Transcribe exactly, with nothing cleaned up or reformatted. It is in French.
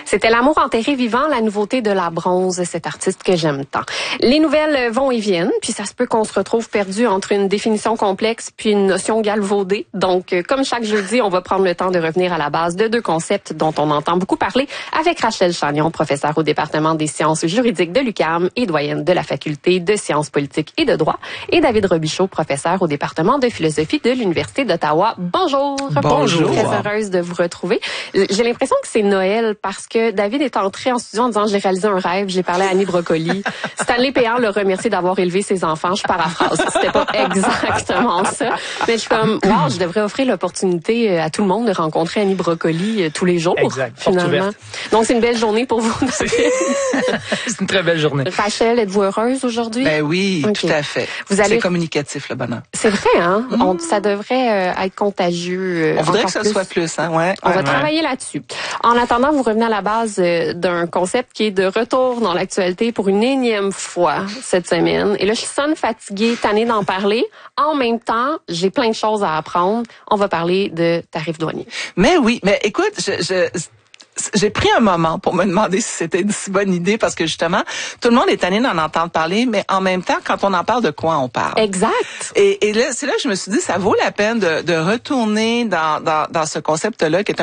C'était L'amour enterré vivant, la nouveauté de La Bronze, cet artiste que j'aime tant. Les nouvelles vont et viennent, puis ça se peut qu'on se retrouve perdu entre une définition complexe puis une notion galvaudée. Donc, comme chaque jeudi, on va prendre le temps de revenir à la base de deux concepts dont on entend beaucoup parler avec Rachel Chagnon, professeure au département des sciences juridiques de l'U Q A M et doyenne de la faculté de sciences politiques et de droit, et David Robichaud, professeur au département de philosophie de l'Université d'Ottawa. Bonjour. Bonjour. Très heureuse de vous retrouver. J'ai l'impression que c'est Noël parce que David est entré en studio en disant « J'ai réalisé un rêve, j'ai parlé à Annie Brocoli ». Stanley Péan l'a remercié d'avoir élevé ses enfants. Je paraphrase. C'était pas exactement ça. Mais je suis comme « Wow, je devrais offrir l'opportunité à tout le monde de rencontrer Annie Brocoli tous les jours. » Exact. Finalement. Donc, c'est une belle journée pour vous, David. C'est une très belle journée. Rachel, êtes-vous heureuse aujourd'hui? Ben oui, okay. tout à fait. Vous allez... C'est communicatif, le bonheur. C'est vrai, hein? Mm. On, ça devrait euh, être contagieux. On voudrait que ça plus. soit plus, hein? Ouais. On ouais, va ouais. travailler là-dessus. En attendant, vous revenez à la base euh, d'un concept qui est de retour dans l'actualité pour une énième fois cette semaine. Et là, je sonne fatiguée, tannée d'en parler. En même temps, j'ai plein de choses à apprendre. On va parler de tarifs douaniers. Mais oui, mais écoute, je... je j'ai pris un moment pour me demander si c'était une si bonne idée parce que justement, tout le monde est tanné d'en entendre parler, mais en même temps, quand on en parle, de quoi on parle? Exact. Et, et là, c'est là que je me suis dit, ça vaut la peine de, de retourner dans, dans, dans ce concept-là qui est un